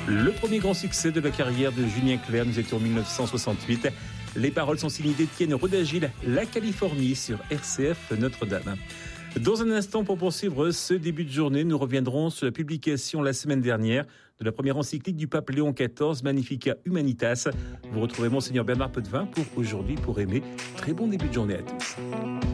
Le premier grand succès de la carrière de Julien Clerc, nous étions en 1968. Les paroles sont signées d'Étienne Rodagil, La Californie sur RCF Notre-Dame. Dans un instant, pour poursuivre ce début de journée, nous reviendrons sur la publication la semaine dernière de la première encyclique du pape Léon XIV, Magnificat Humanitas. Vous retrouvez Monseigneur Bernard Potvin pour Aujourd'hui pour aimer. Très bon début de journée à tous.